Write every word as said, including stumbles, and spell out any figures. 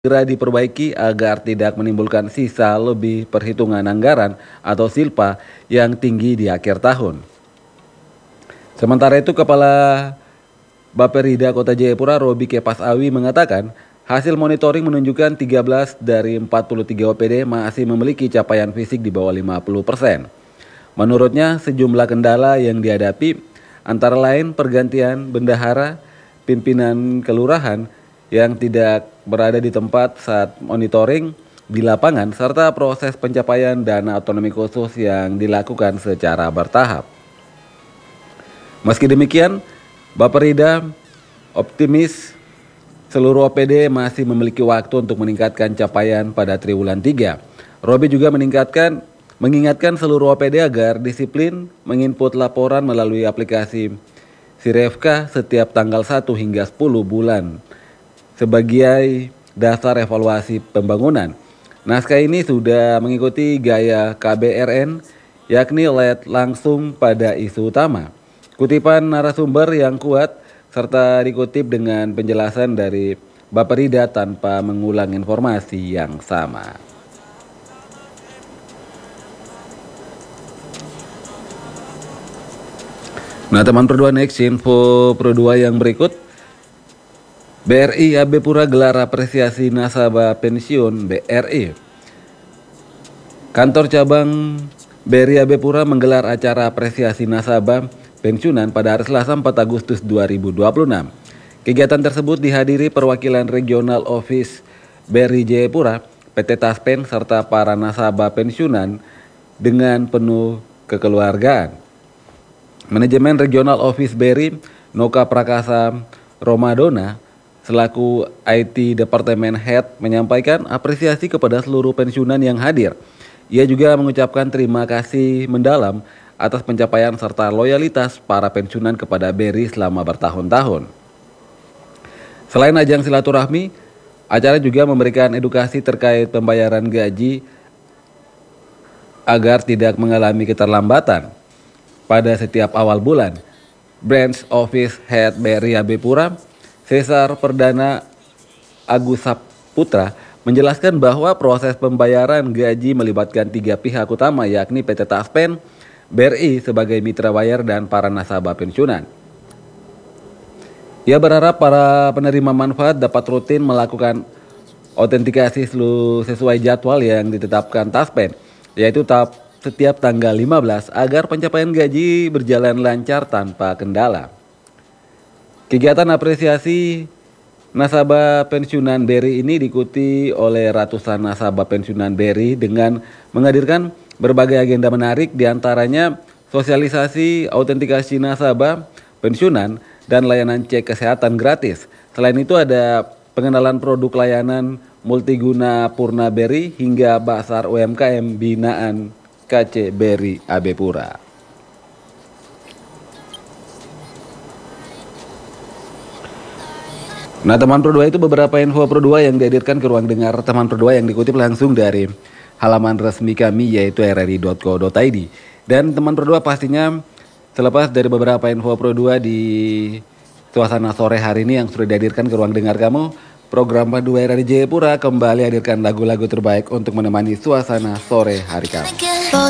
segera diperbaiki agar tidak menimbulkan sisa lebih perhitungan anggaran atau silpa yang tinggi di akhir tahun. Sementara itu, Kepala Bapperida Kota Jayapura Robi Kepasawi mengatakan hasil monitoring menunjukkan tiga belas dari empat puluh tiga O P D masih memiliki capaian fisik di bawah lima puluh persen. Menurutnya, sejumlah kendala yang dihadapi antara lain pergantian bendahara, pimpinan kelurahan yang tidak berada di tempat saat monitoring di lapangan, serta proses pencapaian dana otonomi khusus yang dilakukan secara bertahap. Meski demikian, Bapperida optimis seluruh O P D masih memiliki waktu untuk meningkatkan capaian pada triwulan tiga. Robi juga meningkatkan mengingatkan seluruh O P D agar disiplin menginput laporan melalui aplikasi Sirefka setiap tanggal satu hingga sepuluh bulan sebagai dasar evaluasi pembangunan. Naskah ini sudah mengikuti gaya K B R N, yakni lead langsung pada isu utama, kutipan narasumber yang kuat, serta dikutip dengan penjelasan dari Bapperida tanpa mengulang informasi yang sama. Nah teman Pro dua, next info Pro dua yang berikut. B R I A B Pura gelar apresiasi nasabah pensiun B R I. Kantor cabang B R I A B Pura menggelar acara apresiasi nasabah pensiunan pada hari Selasa empat Agustus dua ribu dua puluh enam. Kegiatan tersebut dihadiri perwakilan regional office B R I Jayapura, P T Taspen, serta para nasabah pensiunan dengan penuh kekeluargaan. Manajemen regional office B R I, Noka Prakasa Romadona, selaku I T Departemen Head, menyampaikan apresiasi kepada seluruh pensiunan yang hadir. Ia juga mengucapkan terima kasih mendalam atas pencapaian serta loyalitas para pensiunan kepada B R I selama bertahun-tahun. Selain ajang silaturahmi, acara juga memberikan edukasi terkait pembayaran gaji agar tidak mengalami keterlambatan pada setiap awal bulan. Branch Office Head B R I A B Pura, Cesar Perdana Agus Saputra, menjelaskan bahwa proses pembayaran gaji melibatkan tiga pihak utama, yakni P T Taspen, B R I sebagai mitra bayar, dan para nasabah pensiunan. Ia berharap para penerima manfaat dapat rutin melakukan autentikasi sesuai jadwal yang ditetapkan Taspen, yaitu tahap setiap tanggal lima belas agar pencapaian gaji berjalan lancar tanpa kendala. Kegiatan apresiasi nasabah pensiunan B R I ini diikuti oleh ratusan nasabah pensiunan B R I dengan menghadirkan berbagai agenda menarik, diantaranya sosialisasi autentikasi nasabah pensiunan dan layanan cek kesehatan gratis. Selain itu ada pengenalan produk layanan multiguna Purna B R I hingga Basar U M K M binaan K C B R I A B Pura. Nah teman Pro dua, itu beberapa info Pro dua yang dihadirkan ke ruang dengar teman Pro dua yang dikutip langsung dari halaman resmi kami, yaitu r r i dot co dot i d. Dan teman Pro dua, pastinya selepas dari beberapa info Pro dua di suasana sore hari ini yang sudah dihadirkan ke ruang dengar kamu, program Pandu R R I Jayapura kembali hadirkan lagu-lagu terbaik untuk menemani suasana sore hari kamu.